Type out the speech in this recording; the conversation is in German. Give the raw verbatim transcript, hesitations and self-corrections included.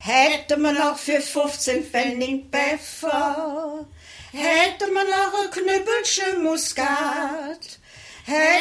Hätte man noch für fünfzehn Pfennig Pfeffer, hätte man noch ein Knüppelchen Muskat, hätte